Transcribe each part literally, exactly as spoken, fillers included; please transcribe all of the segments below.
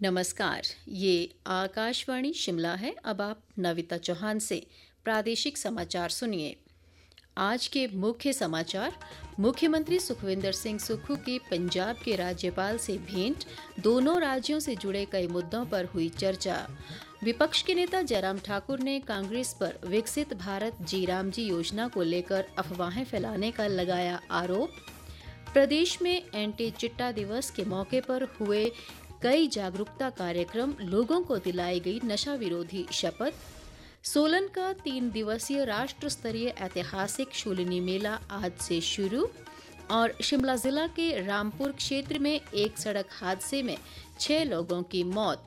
नमस्कार, ये आकाशवाणी शिमला है। अब आप नविता चौहान से प्रादेशिक समाचार सुनिए। आज के मुख्य समाचार। मुख्यमंत्री सुखविंदर सिंह सुक्खू की पंजाब के राज्यपाल से भेंट, दोनों राज्यों से जुड़े कई मुद्दों पर हुई चर्चा। विपक्ष के नेता जयराम ठाकुर ने कांग्रेस पर विकसित भारत जी राम जी योजना को लेकर अफवाहें फैलाने का लगाया आरोप। प्रदेश में एंटी चिट्टा दिवस के मौके पर हुए कई जागरूकता कार्यक्रम, लोगों को दिलाई गई नशा विरोधी शपथ। सोलन का तीन दिवसीय राष्ट्र स्तरीय ऐतिहासिक शूलिनी मेला आज से शुरू। और शिमला जिला के रामपुर क्षेत्र में एक सड़क हादसे में छह लोगों की मौत।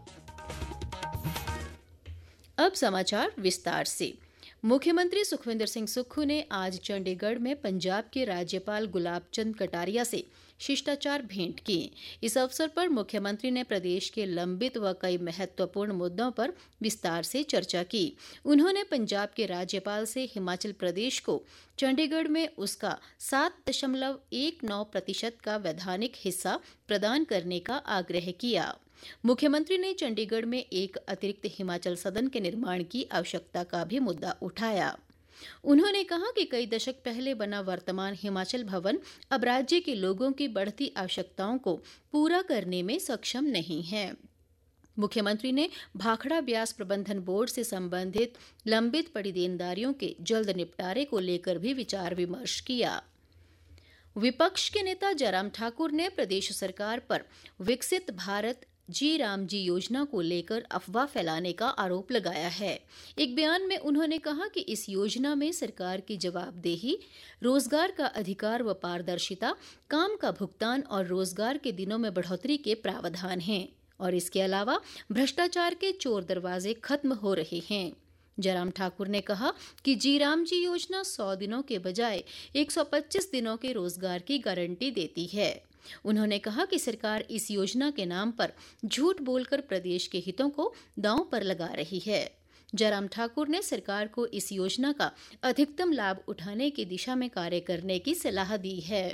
अब समाचार विस्तार से। मुख्यमंत्री सुखविंदर सिंह सुक्खू ने आज चंडीगढ़ में पंजाब के राज्यपाल गुलाब चंद कटारिया से शिष्टाचार भेंट की। इस अवसर पर मुख्यमंत्री ने प्रदेश के लंबित व कई महत्वपूर्ण मुद्दों पर विस्तार से चर्चा की। उन्होंने पंजाब के राज्यपाल से हिमाचल प्रदेश को चंडीगढ़ में उसका सात दशमलव एक नौ प्रतिशत का वैधानिक हिस्सा प्रदान करने का आग्रह किया। मुख्यमंत्री ने चंडीगढ़ में एक अतिरिक्त हिमाचल सदन के निर्माण की आवश्यकता का भी मुद्दा उठाया। उन्होंने कहा कि कई दशक पहले बना वर्तमान हिमाचल भवन अब राज्य के लोगों की बढ़ती आवश्यकताओं को पूरा करने में सक्षम नहीं है। मुख्यमंत्री ने भाखड़ा ब्यास प्रबंधन बोर्ड से संबंधित लंबित पड़ी देनदारियों के जल्द निपटारे को लेकर भी विचार विमर्श किया। विपक्ष के नेता जयराम ठाकुर ने प्रदेश सरकार पर विकसित भारत जी राम जी योजना को लेकर अफवाह फैलाने का आरोप लगाया है। एक बयान में उन्होंने कहा कि इस योजना में सरकार की जवाबदेही, रोजगार का अधिकार व पारदर्शिता, काम का भुगतान और रोजगार के दिनों में बढ़ोतरी के प्रावधान हैं और इसके अलावा भ्रष्टाचार के चोर दरवाजे खत्म हो रहे हैं। जयराम ठाकुर ने कहा कि जी राम जी योजना सौ दिनों के बजाय एक सौ पच्चीस दिनों के रोजगार की गारंटी देती है। उन्होंने कहा कि सरकार इस योजना के नाम पर झूठ बोलकर प्रदेश के हितों को दांव पर लगा रही है। जयराम ठाकुर ने सरकार को इस योजना का अधिकतम लाभ उठाने की दिशा में कार्य करने की सलाह दी है।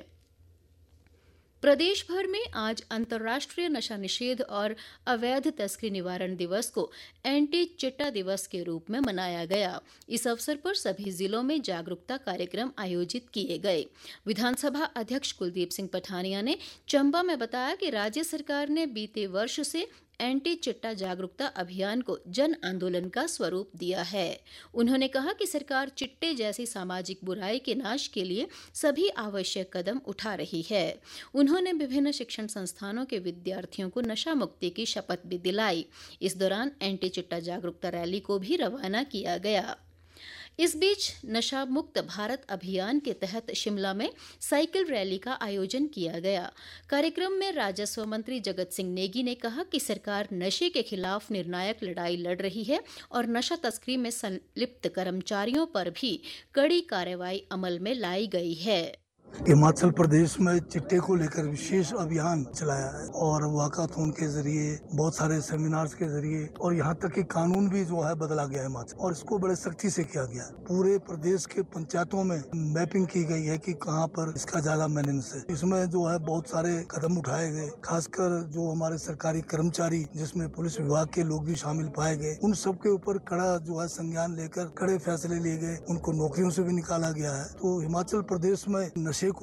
प्रदेश भर में आज अंतर्राष्ट्रीय नशा निषेध और अवैध तस्करी निवारण दिवस को एंटी चिट्टा दिवस के रूप में मनाया गया। इस अवसर पर सभी जिलों में जागरूकता कार्यक्रम आयोजित किए गए। विधानसभा अध्यक्ष कुलदीप सिंह पठानिया ने चंबा में बताया कि राज्य सरकार ने बीते वर्ष से एंटी चिट्टा जागरूकता अभियान को जन आंदोलन का स्वरूप दिया है। उन्होंने कहा कि सरकार चिट्टे जैसी सामाजिक बुराई के नाश के लिए सभी आवश्यक कदम उठा रही है। उन्होंने विभिन्न शिक्षण संस्थानों के विद्यार्थियों को नशा मुक्ति की शपथ भी दिलाई। इस दौरान एंटी चिट्टा जागरूकता रैली को भी रवाना किया गया। इस बीच नशा मुक्त भारत अभियान के तहत शिमला में साइकिल रैली का आयोजन किया गया। कार्यक्रम में राजस्व मंत्री जगत सिंह नेगी ने कहा कि सरकार नशे के खिलाफ निर्णायक लड़ाई लड़ रही है और नशा तस्करी में संलिप्त कर्मचारियों पर भी कड़ी कार्रवाई अमल में लाई गई है। हिमाचल प्रदेश में चिट्टे को लेकर विशेष अभियान चलाया है और वाकाथॉन के जरिए, बहुत सारे सेमिनार्स के जरिए और यहाँ तक कि कानून भी जो है बदला गया है हिमाचल, और इसको बड़े सख्ती से किया गया है। पूरे प्रदेश के पंचायतों में मैपिंग की गई है कि कहाँ पर इसका ज्यादा मेनेंस है। इसमें जो है बहुत सारे कदम उठाए गए, खासकर जो हमारे सरकारी कर्मचारी, जिसमें पुलिस विभाग के लोग भी शामिल पाए गए, उन सब के ऊपर कड़ा जो है संज्ञान लेकर कड़े फैसले लिए गए। उनको नौकरियों से भी निकाला गया है। तो हिमाचल प्रदेश में